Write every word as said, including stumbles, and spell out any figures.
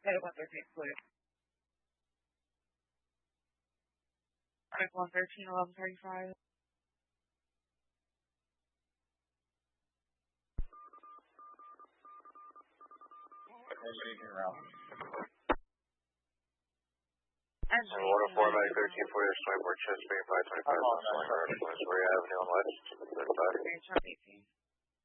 Medical one thirteen, clear. Medical one thirteen, eleven thirty-five. one oh four, Medic thirteen, forty, twenty-four, chest bearing five twenty-five, West Avenue on West, thirty-five. eighteen.